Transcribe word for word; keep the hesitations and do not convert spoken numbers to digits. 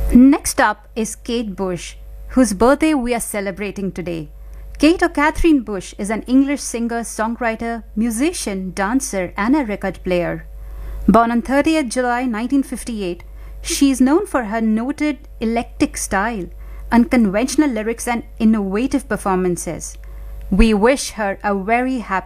Next up is Kate Bush, whose birthday we are celebrating today. Kate or Catherine Bush is an English singer, songwriter, musician, dancer, and a record player. Born on thirtieth July nineteen fifty-eight, she is known for her noted eclectic style, unconventional lyrics, and innovative performances. We wish her a very happy